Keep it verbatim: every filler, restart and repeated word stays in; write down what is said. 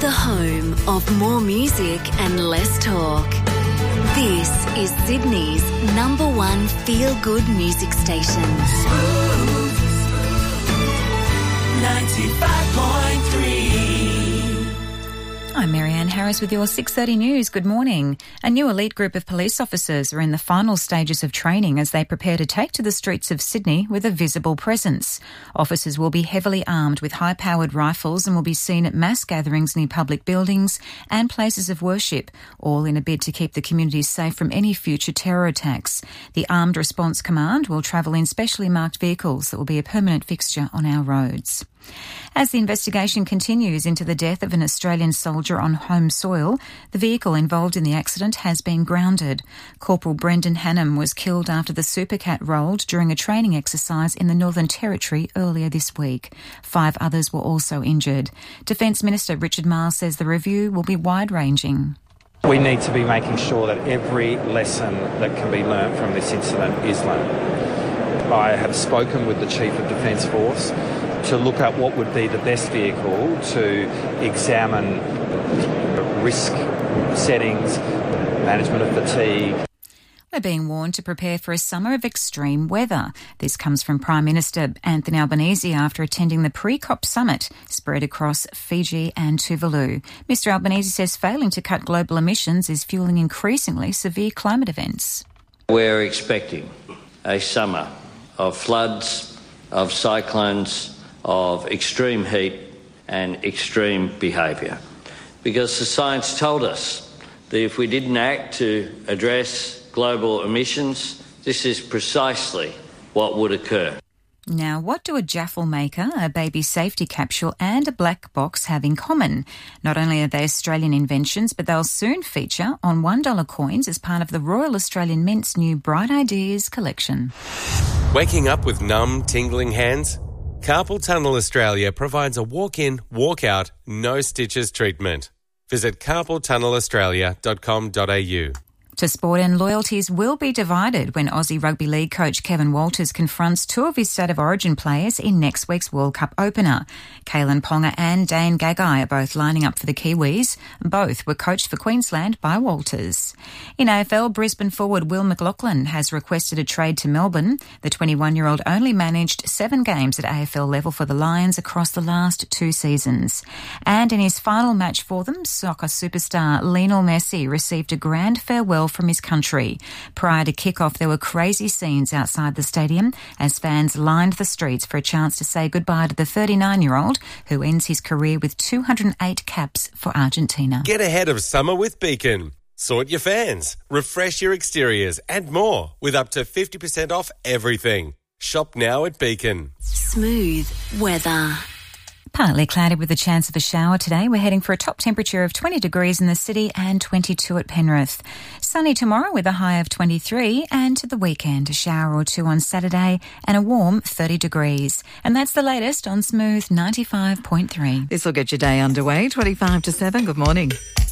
The home of more music and less talk. This is Sydney's number one feel-good music station. Smooth ninety-five point three. I'm Marianne Harris with your six thirty news. Good morning. A new elite group of police officers are in the final stages of training as they prepare to take to the streets of Sydney with a visible presence. Officers will be heavily armed with high-powered rifles and will be seen at mass gatherings near public buildings and places of worship, all in a bid to keep the community safe from any future terror attacks. The Armed Response Command will travel in specially marked vehicles that will be a permanent fixture on our roads. As the investigation continues into the death of an Australian soldier on home soil, the vehicle involved in the accident has been grounded. Corporal Brendan Hannam was killed after the Supercat rolled during a training exercise in the Northern Territory earlier this week. Five others were also injured. Defence Minister Richard Marles says the review will be wide-ranging. We need to be making sure that every lesson that can be learnt from this incident is learnt. I have spoken with the Chief of Defence Force to look at what would be the best vehicle to examine risk settings, management of fatigue. We're being warned to prepare for a summer of extreme weather. This comes from Prime Minister Anthony Albanese after attending the pre-COP summit spread across Fiji and Tuvalu. Mr Albanese says failing to cut global emissions is fuelling increasingly severe climate events. We're expecting a summer of floods, of cyclones, of extreme heat and extreme behaviour. Because the science told us that if we didn't act to address global emissions, this is precisely what would occur. Now, what do a Jaffle maker, a baby safety capsule and a black box have in common? Not only are they Australian inventions, but they'll soon feature on one dollar coins as part of the Royal Australian Mint's new Bright Ideas collection. Waking up with numb, tingling hands? Carpal Tunnel Australia provides a walk-in, walk-out, no-stitches treatment. Visit carpal tunnel australia dot com dot a u. To sport, and loyalties will be divided when Aussie Rugby League coach Kevin Walters confronts two of his State of Origin players in next week's World Cup opener. Kalen Ponga and Dane Gagai are both lining up for the Kiwis. Both were coached for Queensland by Walters. In A F L, Brisbane forward Will McLaughlin has requested a trade to Melbourne. The twenty-one-year-old only managed seven games at A F L level for the Lions across the last two seasons. And in his final match for them, soccer superstar Lionel Messi received a grand farewell from his country. Prior to kick-off, there were crazy scenes outside the stadium as fans lined the streets for a chance to say goodbye to the thirty-nine-year-old who ends his career with two hundred eight caps for Argentina. Get ahead of summer with Beacon. Sort your fans, refresh your exteriors and more with up to fifty percent off everything. Shop now at Beacon. Smooth weather. Partly cloudy with a chance of a shower today. We're heading for a top temperature of twenty degrees in the city and twenty-two at Penrith. Sunny tomorrow with a high of twenty-three, and to the weekend a shower or two on Saturday and a warm thirty degrees. And that's the latest on Smooth ninety-five point three. This will get your day underway. twenty-five to seven. Good morning.